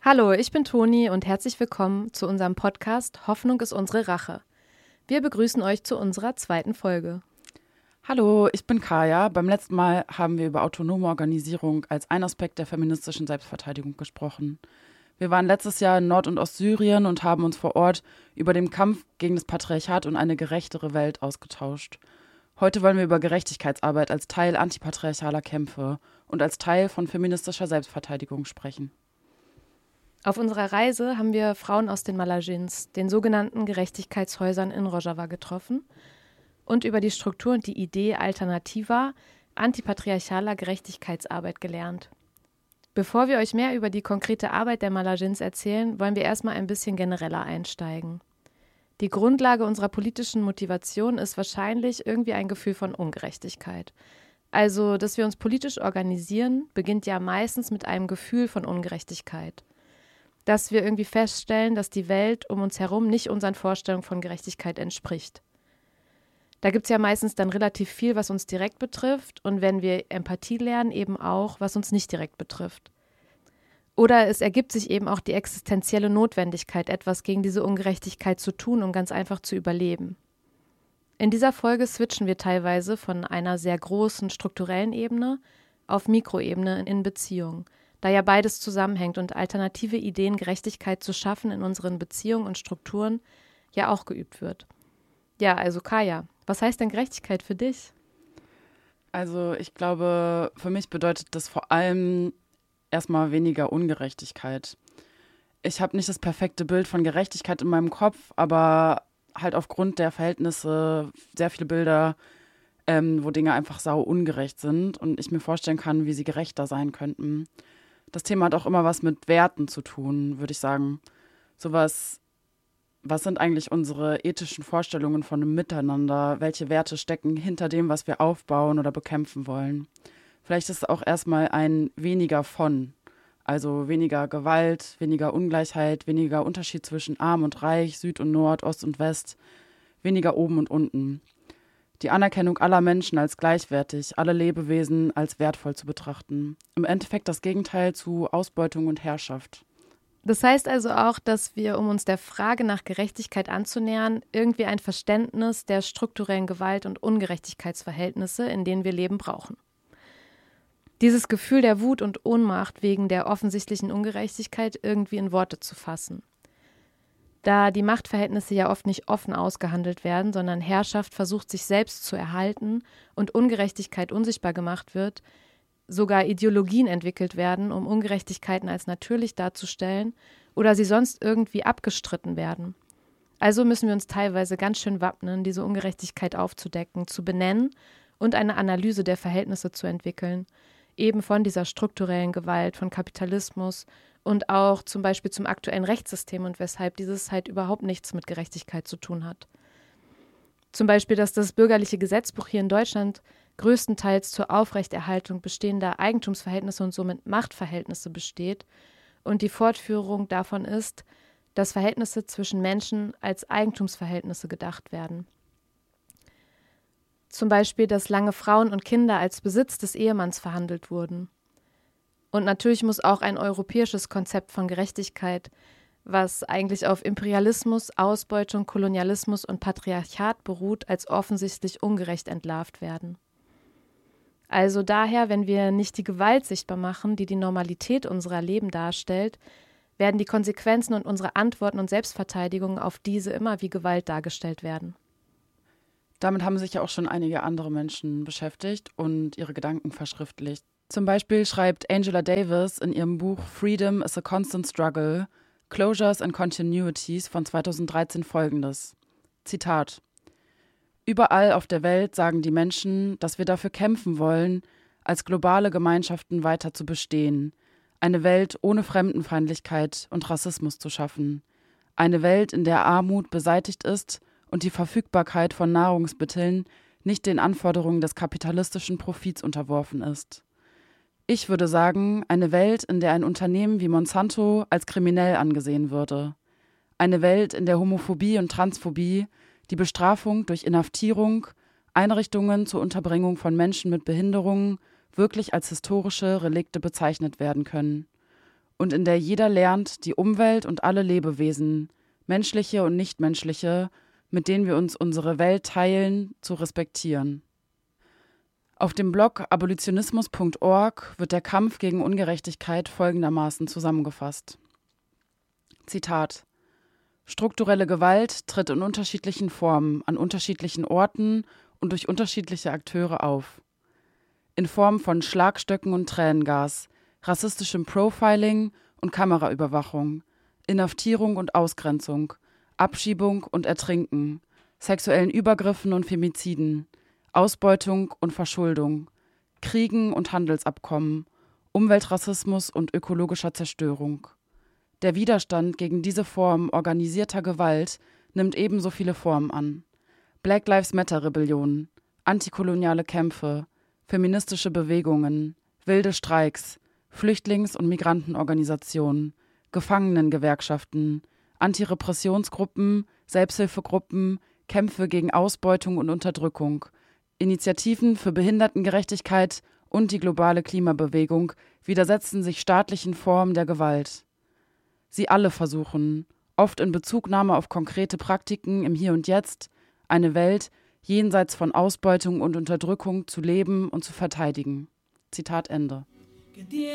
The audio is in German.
Hallo, ich bin Toni und herzlich willkommen zu unserem Podcast Hoffnung ist unsere Rache. Wir begrüßen euch zu unserer zweiten Folge. Hallo, ich bin Kaya. Beim letzten Mal haben wir über autonome Organisierung als ein Aspekt der feministischen Selbstverteidigung gesprochen. Wir waren letztes Jahr in Nord- und Ostsyrien und haben uns vor Ort über den Kampf gegen das Patriarchat und eine gerechtere Welt ausgetauscht. Heute wollen wir über Gerechtigkeitsarbeit als Teil antipatriarchaler Kämpfe und als Teil von feministischer Selbstverteidigung sprechen. Auf unserer Reise haben wir Frauen aus den Malajins, den sogenannten Gerechtigkeitshäusern in Rojava, getroffen und über die Struktur und die Idee alternativer, antipatriarchaler Gerechtigkeitsarbeit gelernt. Bevor wir euch mehr über die konkrete Arbeit der Malajins erzählen, wollen wir erstmal ein bisschen genereller einsteigen. Die Grundlage unserer politischen Motivation ist wahrscheinlich irgendwie ein Gefühl von Ungerechtigkeit. Also, dass wir uns politisch organisieren, beginnt ja meistens mit einem Gefühl von Ungerechtigkeit. Dass wir irgendwie feststellen, dass die Welt um uns herum nicht unseren Vorstellungen von Gerechtigkeit entspricht. Da gibt es ja meistens dann relativ viel, was uns direkt betrifft und wenn wir Empathie lernen, eben auch, was uns nicht direkt betrifft. Oder es ergibt sich eben auch die existenzielle Notwendigkeit, etwas gegen diese Ungerechtigkeit zu tun, um ganz einfach zu überleben. In dieser Folge switchen wir teilweise von einer sehr großen strukturellen Ebene auf Mikroebene in Beziehungen, da ja beides zusammenhängt und alternative Ideen, Gerechtigkeit zu schaffen in unseren Beziehungen und Strukturen ja auch geübt wird. Ja, also Kaya, was heißt denn Gerechtigkeit für dich? Also ich glaube, für mich bedeutet das vor allem erstmal weniger Ungerechtigkeit. Ich habe nicht das perfekte Bild von Gerechtigkeit in meinem Kopf, aber halt aufgrund der Verhältnisse sehr viele Bilder, wo Dinge einfach sau ungerecht sind und ich mir vorstellen kann, wie sie gerechter sein könnten. Das Thema hat auch immer was mit Werten zu tun, würde ich sagen. Was sind eigentlich unsere ethischen Vorstellungen von einem Miteinander? Welche Werte stecken hinter dem, was wir aufbauen oder bekämpfen wollen? Vielleicht ist es auch erstmal ein weniger von, also weniger Gewalt, weniger Ungleichheit, weniger Unterschied zwischen Arm und Reich, Süd und Nord, Ost und West, weniger oben und unten. Die Anerkennung aller Menschen als gleichwertig, alle Lebewesen als wertvoll zu betrachten. Im Endeffekt das Gegenteil zu Ausbeutung und Herrschaft. Das heißt also auch, dass wir, um uns der Frage nach Gerechtigkeit anzunähern, irgendwie ein Verständnis der strukturellen Gewalt- und Ungerechtigkeitsverhältnisse, in denen wir leben, brauchen. Dieses Gefühl der Wut und Ohnmacht wegen der offensichtlichen Ungerechtigkeit irgendwie in Worte zu fassen. Da die Machtverhältnisse ja oft nicht offen ausgehandelt werden, sondern Herrschaft versucht, sich selbst zu erhalten und Ungerechtigkeit unsichtbar gemacht wird, sogar Ideologien entwickelt werden, um Ungerechtigkeiten als natürlich darzustellen oder sie sonst irgendwie abgestritten werden. Also müssen wir uns teilweise ganz schön wappnen, diese Ungerechtigkeit aufzudecken, zu benennen und eine Analyse der Verhältnisse zu entwickeln, eben von dieser strukturellen Gewalt, von Kapitalismus und auch zum Beispiel zum aktuellen Rechtssystem und weshalb dieses halt überhaupt nichts mit Gerechtigkeit zu tun hat. Zum Beispiel, dass das bürgerliche Gesetzbuch hier in Deutschland größtenteils zur Aufrechterhaltung bestehender Eigentumsverhältnisse und somit Machtverhältnisse besteht und die Fortführung davon ist, dass Verhältnisse zwischen Menschen als Eigentumsverhältnisse gedacht werden. Zum Beispiel, dass lange Frauen und Kinder als Besitz des Ehemanns verhandelt wurden. Und natürlich muss auch ein europäisches Konzept von Gerechtigkeit, was eigentlich auf Imperialismus, Ausbeutung, Kolonialismus und Patriarchat beruht, als offensichtlich ungerecht entlarvt werden. Also daher, wenn wir nicht die Gewalt sichtbar machen, die die Normalität unserer Leben darstellt, werden die Konsequenzen und unsere Antworten und Selbstverteidigung auf diese immer wie Gewalt dargestellt werden. Damit haben sich ja auch schon einige andere Menschen beschäftigt und ihre Gedanken verschriftlicht. Zum Beispiel schreibt Angela Davis in ihrem Buch Freedom is a Constant Struggle, Closures and Continuities von 2013 folgendes. Zitat: Überall auf der Welt sagen die Menschen, dass wir dafür kämpfen wollen, als globale Gemeinschaften weiter zu bestehen, eine Welt ohne Fremdenfeindlichkeit und Rassismus zu schaffen, eine Welt, in der Armut beseitigt ist und die Verfügbarkeit von Nahrungsmitteln nicht den Anforderungen des kapitalistischen Profits unterworfen ist. Ich würde sagen, eine Welt, in der ein Unternehmen wie Monsanto als kriminell angesehen würde. Eine Welt, in der Homophobie und Transphobie, die Bestrafung durch Inhaftierung, Einrichtungen zur Unterbringung von Menschen mit Behinderungen wirklich als historische Relikte bezeichnet werden können. und in der jeder lernt, die Umwelt und alle Lebewesen, menschliche und nichtmenschliche, mit denen wir uns unsere Welt teilen, zu respektieren. Auf dem Blog abolitionismus.org wird der Kampf gegen Ungerechtigkeit folgendermaßen zusammengefasst. Zitat: Strukturelle Gewalt tritt in unterschiedlichen Formen, an unterschiedlichen Orten und durch unterschiedliche Akteure auf. In Form von Schlagstöcken und Tränengas, rassistischem Profiling und Kameraüberwachung, Inhaftierung und Ausgrenzung, Abschiebung und Ertrinken, sexuellen Übergriffen und Femiziden, Ausbeutung und Verschuldung, Kriegen und Handelsabkommen, Umweltrassismus und ökologischer Zerstörung. Der Widerstand gegen diese Form organisierter Gewalt nimmt ebenso viele Formen an. Black Lives Matter-Rebellionen, antikoloniale Kämpfe, feministische Bewegungen, wilde Streiks, Flüchtlings- und Migrantenorganisationen, Gefangenengewerkschaften, Antirepressionsgruppen, Selbsthilfegruppen, Kämpfe gegen Ausbeutung und Unterdrückung, Initiativen für Behindertengerechtigkeit und die globale Klimabewegung widersetzen sich staatlichen Formen der Gewalt. Sie alle versuchen, oft in Bezugnahme auf konkrete Praktiken im Hier und Jetzt, eine Welt jenseits von Ausbeutung und Unterdrückung zu leben und zu verteidigen. Zitat Ende.